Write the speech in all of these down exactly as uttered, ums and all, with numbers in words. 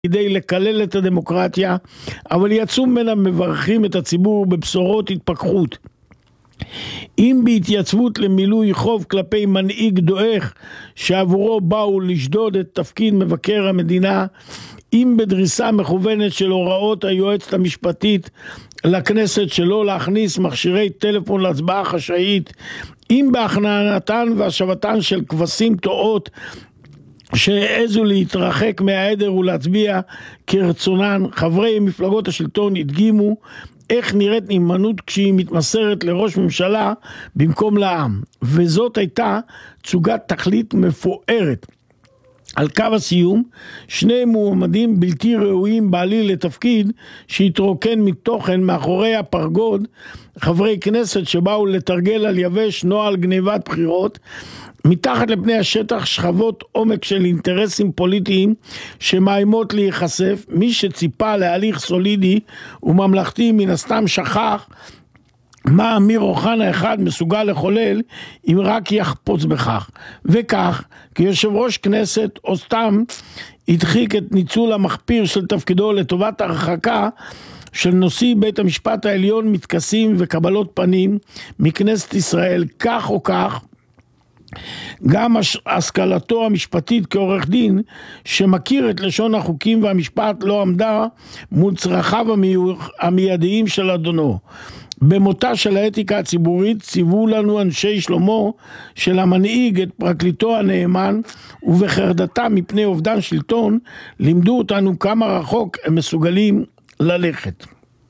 כדי לקלל את הדמוקרטיה, אבל יצאו ממנה מברכים את הציבור בבשורות התפכחות. אם בהתייצבות למילוי חוב כלפי מנהיג דועך שעבורו באו לשדוד את תפקיד מבקר המדינה, אם בדריסה מכוונת של הוראות היועצת המשפטית לכנסת שלא להכניס מכשירי טלפון להצבעה חשאית, אם בהכנעתן והשבתן של כבשים טועות שהעזו להתרחק מהעדר ולהצביע כרצונן, חברי מפלגות השלטון הדגימו איך נראית נאמנות כשהיא מתמסרת לראש ממשלה במקום לעם, וזאת הייתה תצוגת תכלית מפוארת. על קו הסיום, שני מועמדים בלתי ראויים בעליל לתפקיד שהתרוקן מתוכן מאחורי הפרגוד, חברי כנסת שבאו לתרגל על יבש נוהל גניבת בחירות, מתחת לפני השטח שכבות עומק של אינטרסים פוליטיים שמאיימות להיחשף. מי שציפה להליך סולידי וממלכתי מן הסתם שכח מה אמיר אוחנה אחד מסוגל לחולל אם רק יחפוץ בכך. וכך, כיושב ראש כנסת או סתם הדחיק את ניצול המחפיר של תפקידו לטובת הרחקה של נשיא בית המשפט העליון מתכסים וקבלות פנים מכנסת ישראל, כך או כך, גם השכלתו המשפטית כעורך דין שמכיר את לשון החוקים והמשפט לא עמדה מול צרכיו המיידיים של אדונו. במותה של האתיקה הציבורית ציוו לנו אנשי שלמה של המנהיג את פרקליטו הנאמן, ובחרדתה מפני אובדן שלטון לימדו אותנו כמה רחוק הם מסוגלים ללכת.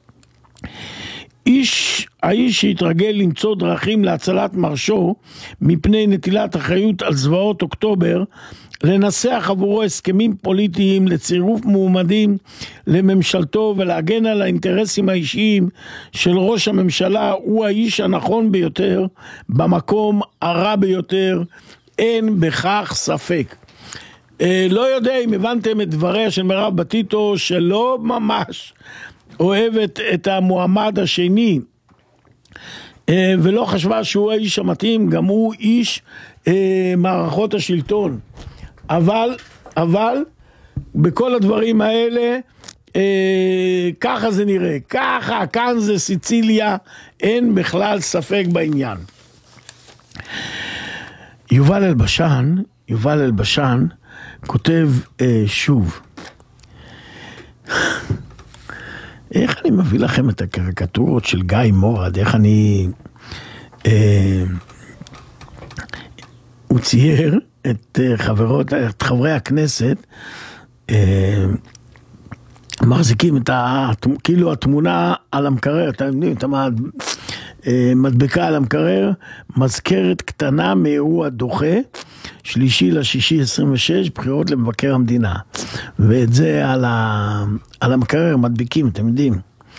איש, האיש שהתרגל למצוא דרכים להצלת מרשו מפני נטילת אחריות על זוועות אוקטובר, לנסח עבורו הסכמים פוליטיים לצירוף מועמדים לממשלתו ולהגן על האינטרסים האישיים של ראש הממשלה, הוא האיש הנכון ביותר במקום הרע ביותר, אין בכך ספק. לא יודע אם הבנתם את דבריה של מירב בתיתו שלא ממש אוהבת את המועמד השני ולא חשבה שהוא האיש המתאים, גם הוא איש מערכות השלטון, אבל אבל בכל הדברים האלה ככה זה נראה, ככה כאן זה סיציליה, אין בכלל ספק בעניין. יובל אלבשן יובל אלבשן כותב שוב, איך אני מביא לכם את הקריקטורות של גיא מורד, איך אני אה, הוא צייר את חברות, את חברי הכנסת אה, מחזיקים את ה, כאילו התמונה על המקרר, אתם יודעים, את המדבקה על המקרר, מזכרת קטנה מאירוע דוחה, שלישי לשישי עשרים ושש, בחירות למבקר המדינה, ואת זה על, ה, על המקרר מדביקים, אתם יודעים.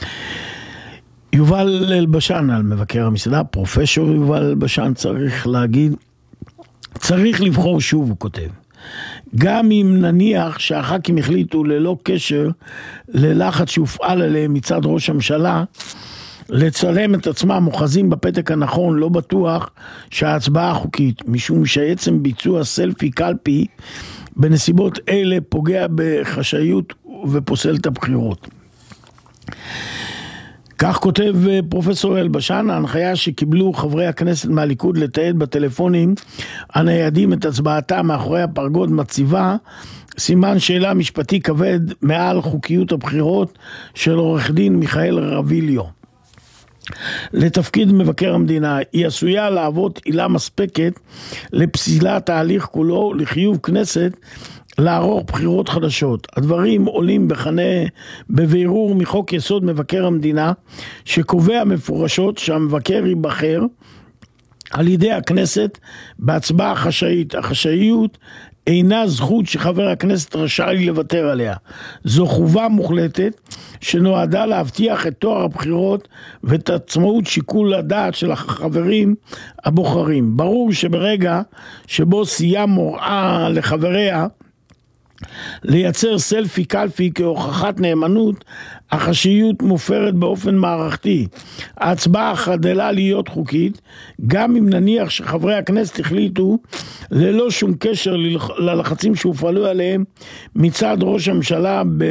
יובל אלבשן על מבקר המסעדה, פרופסור יובל אלבשן, צריך להגיד, צריך לבחור שוב, הוא כותב. גם אם נניח שהח"כים החליטו ללא קשר ללחץ שהופעל עליהם מצד ראש הממשלה, לצלם את עצמם מוחזים בפתק הנכון, לא בטוח שההצבעה חוקית, משום שעצם ביצוע סלפי קלפי בנסיבות אלה פוגע בחשאיות ופוסל את הבחירות. כך כותב פרופסור אלבשן, ההנחיה שקיבלו חברי הכנסת מהליכוד לתעד בטלפונים הניידים את הצבעתם מאחורי הפרגוד מציבה סימן שאלה משפטי כבד מעל חוקיות הבחירות של עורך דין מיכאל רביליו לתפקיד מבקר המדינה. היא עשויה להוות עילה מספקת לפסילת ההליך כולו, לחיוב כנסת לערוך בחירות חדשות. הדברים עולים בחנה בבירור מחוק יסוד מבקר המדינה, שקובע מפורשות שהמבקר ייבחר על ידי הכנסת בהצבעה חשאית. החשאיות אינה זכות שחבר הכנסת רשאי לוותר עליה. זו חובה מוחלטת שנועדה להבטיח את תואר הבחירות ואת עצמאות שיקול הדעת של החברים הבוחרים. ברור שברגע שבו סייעה מוראה לחבריה לייצר סלפי קלפי כהוכחת נאמנות, החשאיות מופרת באופן מערכתי. ההצבעה חדלה להיות חוקית, גם אם נניח שחברי הכנסת החליטו ללא שום קשר ללחצים שהופעלו עליהם מצד ראש הממשלה